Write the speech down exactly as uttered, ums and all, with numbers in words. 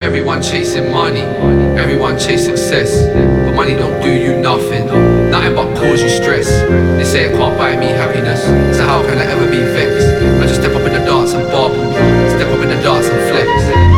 Everyone chasing money, everyone chase success, but money don't do you nothing, nothing but cause you stress. They say it can't buy me happiness, so how can I ever be